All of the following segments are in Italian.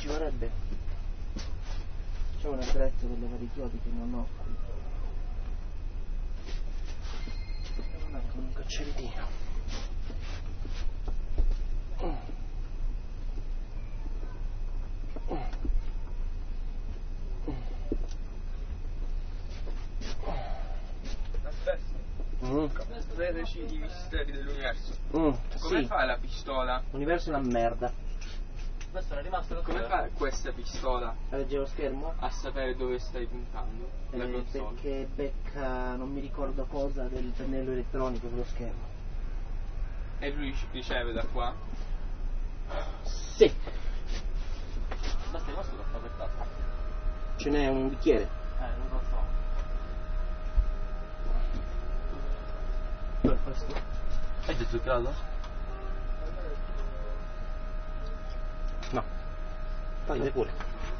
ci vorrebbe. C'è un attrezzo per levare i chiodi che non ho qui. Ecco un cacciavitino. I misteri dell'universo. Come sì. fa la pistola? L'universo è una merda. Questo era rimasto. Come fa questa pistola Legge lo schermo? a sapere dove stai puntando? La console. Perché becca non mi ricordo cosa del pennello elettronico sullo schermo. E lui riceve da qua? Sì. Basta rimasto da fare per tasca. Ce n'è un bicchiere. Non lo so. Per questo? Hai già zuccherato? No. Fai pure.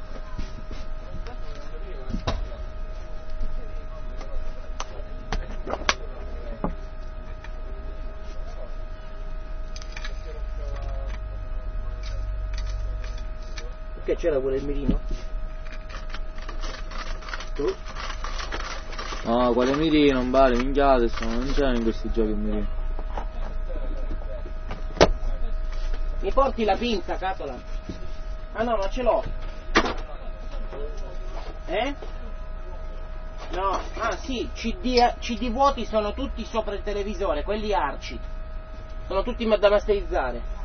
Perché c'era pure il mirino? Tu? No, quale mirino, non vale, minchiate, non c'erano in questi giochi il mirino. Mi porti la pinza, catola? Ah no, ma ce l'ho. No, ah sì, CD vuoti sono tutti sopra il televisore, quelli arci. Sono tutti da masterizzare.